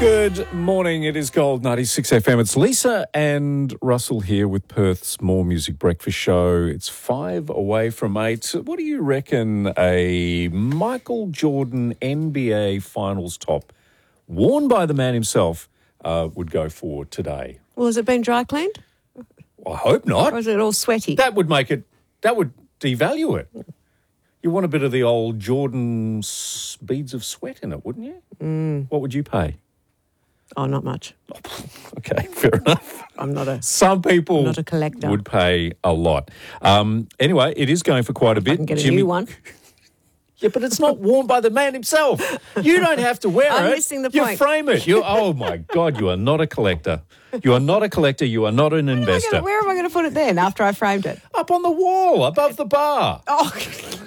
Good morning. It is Gold 96 FM. It's Lisa and Russell here with Perth's More Music Breakfast Show. It's 5 away from 8. What do you reckon a Michael Jordan NBA Finals top, worn by the man himself, would go for today? Well, has it been dry cleaned? I hope not. Or is it all sweaty? That would devalue it. You want a bit of the old Jordan beads of sweat in it, wouldn't you? What would you pay? Oh, not much. Okay, fair enough. Some people I'm not a collector. would pay a lot. Anyway, it is going for quite a bit. I can get a new one. Yeah, but it's not worn by the man himself. You don't have to wear it. I'm missing the You point. frame it. Oh, my God, you are not a collector. You are not a collector. You are not an investor. Where am I going to put it then after I framed it? Up on the wall, above the bar. Oh,